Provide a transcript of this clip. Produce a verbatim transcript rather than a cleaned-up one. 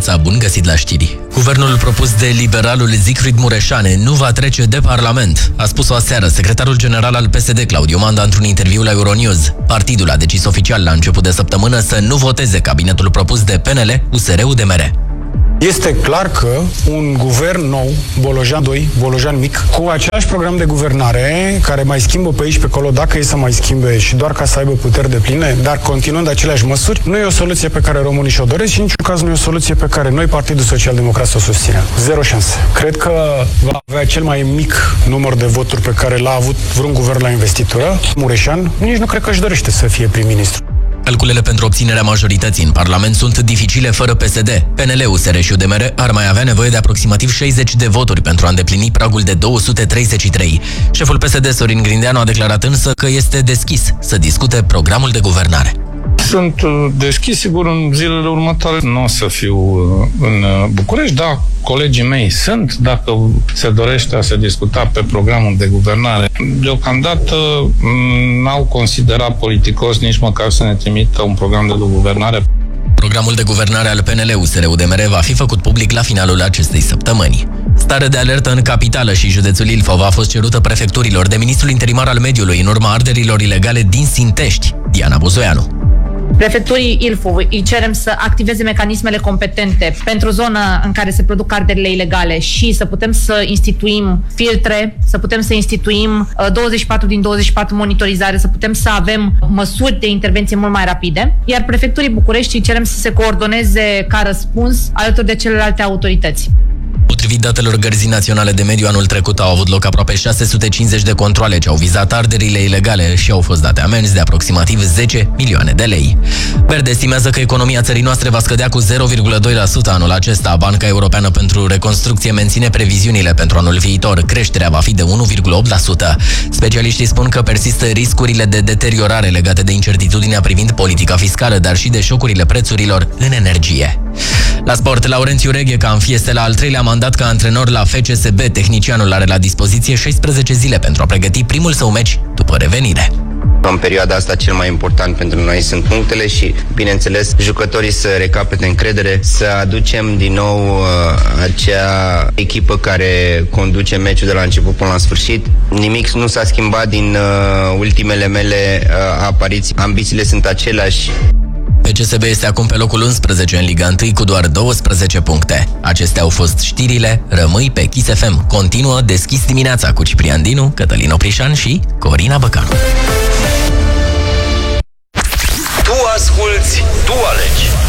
dimineața, bun găsit la știri. Guvernul propus de liberalul Siegfried Mureșan nu va trece de Parlament. A spus-o aseară secretarul general al P S D, Claudiu Manda, într-un interviu la Euronews. Partidul a decis oficial la început de săptămână să nu voteze cabinetul propus de P N L, U S R U D M R. Este clar că un guvern nou, Bolojan doi, Bolojan mic, cu același program de guvernare, care mai schimbă pe aici pe acolo, dacă e să mai schimbe și doar ca să aibă puteri de pline, dar continuând aceleași măsuri, nu e o soluție pe care românii și-o doresc și în niciun caz nu e o soluție pe care noi, Partidul Social Democrat, să o susținem. Zero șanse. Cred că va avea cel mai mic număr de voturi pe care l-a avut vreun guvern la investitură. Mureșan nici nu cred că își dorește să fie prim-ministru. Calculele pentru obținerea majorității în Parlament sunt dificile fără P S D. P N L, U S R și U D M R ar mai avea nevoie de aproximativ șaizeci de voturi pentru a îndeplini pragul de două sute treizeci și trei. Șeful P S D, Sorin Grindeanu, a declarat însă că este deschis să discute programul de guvernare. Sunt deschis, sigur, în zilele următoare. Nu o să fiu în București, dar colegii mei sunt, dacă se dorește a se discuta pe programul de guvernare. Deocamdată n-au considerat politicos nici măcar să ne trimită un program de guvernare. Programul de guvernare al P N L, U S R U D M R va fi făcut public la finalul acestei săptămâni. Stare de alertă în capitală și județul Ilfov a fost cerută prefecturilor de ministrul interimar al mediului în urma arderilor ilegale din Sintești. Diana Buzoianu. Prefecturii Ilfov îi cerem să activeze mecanismele competente pentru zona în care se produc arderile ilegale și să putem să instituim filtre, să putem să instituim douăzeci și patru din douăzeci și patru monitorizare, să putem să avem măsuri de intervenție mult mai rapide, iar prefecturii București îi cerem să se coordoneze ca răspuns alături de celelalte autorități. Potrivit datelor Gărzii Naționale de Mediu, anul trecut au avut loc aproape șase sute cincizeci de controale ce au vizat arderile ilegale și au fost date amenzi de aproximativ zece milioane de lei. Verde estimează că economia țării noastre va scădea cu zero virgulă doi la sută anul acesta. Banca Europeană pentru Reconstrucție menține previziunile pentru anul viitor. Creșterea va fi de unu virgulă opt la sută. Specialiștii spun că persistă riscurile de deteriorare legate de incertitudinea privind politica fiscală, dar și de șocurile prețurilor în energie. La sport, Laurențiu Regheca înfieste la al treilea mandat ca antrenor la F C S B. Tehnicianul are la dispoziție șaisprezece zile pentru a pregăti primul său meci după revenire. În perioada asta cel mai important pentru noi sunt punctele și, bineînțeles, jucătorii să recapete încredere, să aducem din nou uh, acea echipă care conduce meciul de la început până la sfârșit. Nimic nu s-a schimbat din uh, ultimele mele uh, apariții. Ambițiile sunt aceleași. F C S B este acum pe locul unsprezece în Liga unu cu doar douăsprezece puncte. Acestea au fost știrile. Rămâi pe Kiss F M. Continuă Deschis dimineața cu Ciprian Dinu, Cătălin Oprișan și Corina Băcanu. Tu asculți, tu alegi.